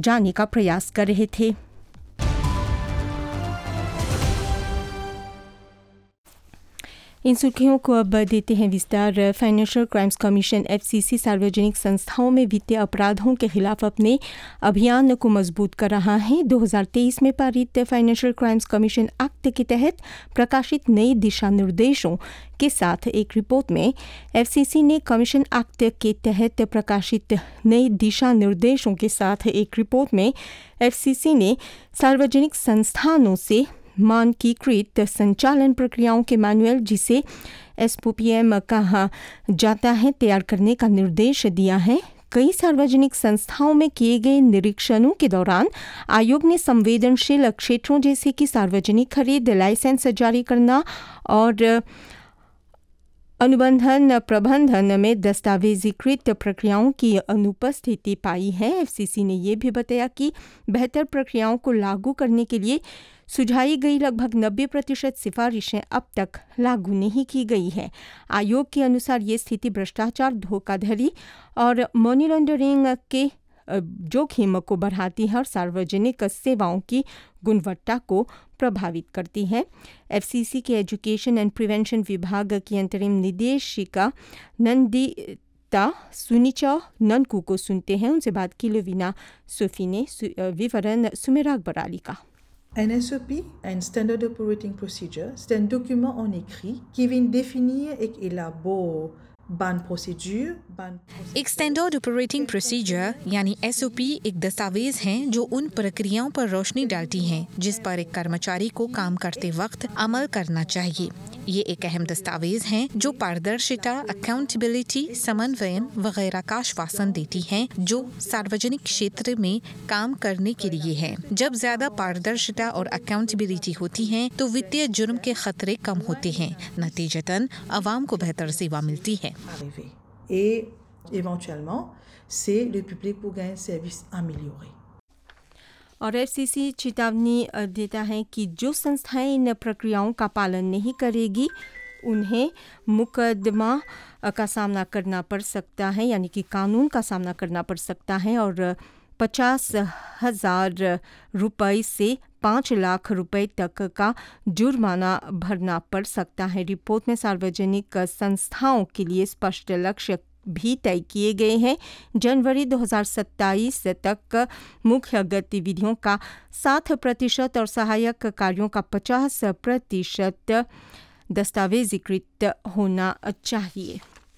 जाने का प्रयास कर रहे थे। इन सुर्खियों को अब देते हैं विस्तार। फाइनेंशियल क्राइम्स कमीशन एफसीसी सार्वजनिक संस्थाओं में वित्तीय अपराधों के खिलाफ अपने अभियान को मजबूत कर रहा है। 2023 में पारित फाइनेंशियल क्राइम्स कमीशन एक्ट के तहत प्रकाशित नए दिशा निर्देशों के साथ एक रिपोर्ट में एफसीसी ने कमीशन एक्ट के तहत प्रकाशित नए दिशा निर्देशों के साथ एक रिपोर्ट में एफसीसी ने सार्वजनिक संस्थानों से मानकीकृत संचालन प्रक्रियाओं के मैनुअल, जिसे एसओपीएम कहा जाता है, तैयार करने का निर्देश दिया है। कई सार्वजनिक संस्थाओं में किए गए निरीक्षणों के दौरान आयोग ने संवेदनशील क्षेत्रों जैसे कि सार्वजनिक खरीद, लाइसेंस जारी करना और अनुबंधन प्रबंधन में दस्तावेजीकृत प्रक्रियाओं की अनुपस्थिति पाई है। एफसीसी ने यह भी बताया कि बेहतर प्रक्रियाओं को लागू करने के लिए सुझाई गई लगभग 90% सिफारिशें अब तक लागू नहीं की गई है। आयोग के अनुसार ये स्थिति भ्रष्टाचार, धोखाधड़ी और मनी लॉन्ड्रिंग के जोखिम को बढ़ाती है और सार्वजनिक सेवाओं की गुणवत्ता को प्रभावित करती है। एफसीसी के एजुकेशन एंड प्रिवेंशन विभाग की अंतरिम निदेशिका नंदिता सुनीचा ननकू को सुनते हैं। उनसे बात की लोवीना सोफी ने। विवरण सुमेराग बराली का। Un SOP, un Standard Operating Procedure, c'est un document en écrit qui vient définir et élaborer एक स्टैंडर्ड ऑपरेटिंग प्रोसीजर यानी एसओपी एक दस्तावेज है जो उन प्रक्रियाओं पर रोशनी डालती हैं जिस पर एक कर्मचारी को काम करते वक्त अमल करना चाहिए। ये एक अहम दस्तावेज है जो पारदर्शिता, अकाउंटेबिलिटी, समन्वयन वगैरह का आश्वासन देती है जो सार्वजनिक क्षेत्र में काम करने के लिए है। जब ज्यादा पारदर्शिता और अकाउंटेबिलिटी होती है तो वित्तीय जुर्म के खतरे कम होते हैं, नतीजतन आवाम को बेहतर सेवा मिलती है। Et éventuellement, c'est le public pour gagner un service amélioré. और एफसीसी चेतावनी देता है कि जो संस्थाएं इन प्रक्रियाओं का पालन नहीं करेगी उन्हें मुकदमा का सामना करना पड़ सकता है, यानी कि कानून का सामना करना पड़ सकता है और 50,000 रुपये से 5 लाख रुपए तक का जुर्माना भरना पड़ सकता है। रिपोर्ट में सार्वजनिक संस्थाओं के लिए स्पष्ट लक्ष्य भी तय किए गए हैं। जनवरी 2027 तक मुख्य गतिविधियों का 60% और सहायक कार्यों का 50% दस्तावेजीकृत होना चाहिए।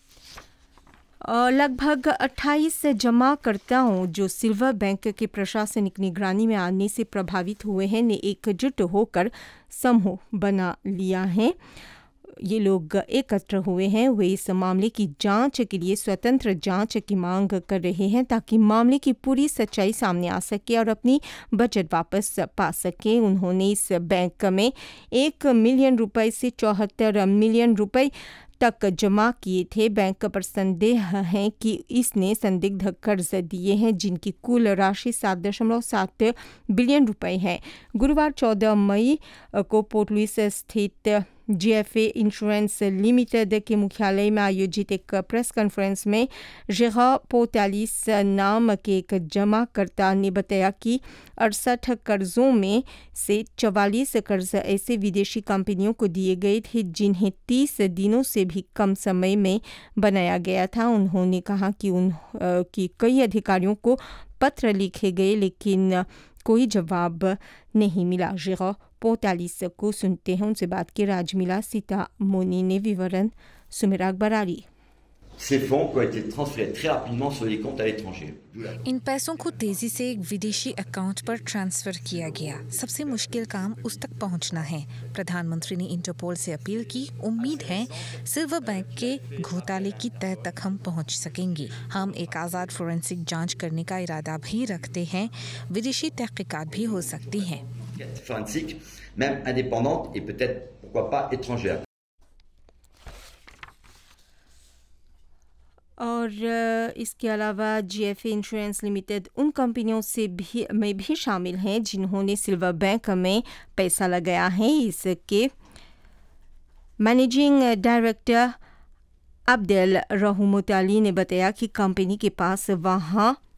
लगभग 28 जमाकर्ताओं जो सिल्वर बैंक के प्रशासनिक निगरानी में आने से प्रभावित हुए हैं ने एकजुट होकर समूह बना लिया है। ये लोग एकत्र हुए हैं। वे इस मामले की जांच के लिए स्वतंत्र जांच की मांग कर रहे हैं ताकि मामले की पूरी सच्चाई सामने आ सके और अपनी बचत वापस पा सके। उन्होंने इस बैंक में 1 मिलियन रुपए से 74 मिलियन रुपए तक जमा किए थे। बैंक पर संदेह है कि इसने संदिग्ध कर्ज दिए हैं जिनकी कुल राशि 7.7 बिलियन रुपए है। गुरुवार 14 मई को पोर्ट लुइस स्थित जीएफए इंश्योरेंस लिमिटेड के मुख्यालय में आयोजित एक प्रेस कॉन्फ्रेंस में जेरा पोतालिस नाम के एक जमाकर्ता ने बताया कि 68 कर्जों में से 44 कर्ज ऐसे विदेशी कंपनियों को दिए गए थे जिन्हें 30 दिनों से भी कम समय में बनाया गया था। उन्होंने कहा कि कई अधिकारियों को पत्र लिखे गए लेकिन कोई जवाब नहीं मिला। जेरा पोतालिस को सुनते हैं। उनसे बात की राजमिला सीता मोनी ने। विवरण सुमेराग बराली। Ces fonds qui ont été transférés très rapidement sur les comptes à l'étranger. इन पैसों को तेजी से एक विदेशी अकाउंट पर ट्रांसफर किया गया। सबसे मुश्किल काम उस तक पहुंचना है। प्रधानमंत्री ने इंटरपोल से अपील की। उम्मीद है सिल्वर बैंक के घोटाले की तह तक हम पहुंच सकेंगे। हम एक आज़ाद फोरेंसिक जांच करने का इरादा भी रखते हैं। विदेशी तहकीकात भी हो सकती हैं। Forensique, même indépendante et peut-être, pourquoi pas, étrangère. और इसके अलावा जीएफए इंश्योरेंस लिमिटेड उन कंपनियों से भी शामिल हैं जिन्होंने सिल्वर बैंक में पैसा लगाया है। इसके मैनेजिंग डायरेक्टर अब्देल रहमत अली ने बताया कि कंपनी के पास वहाँ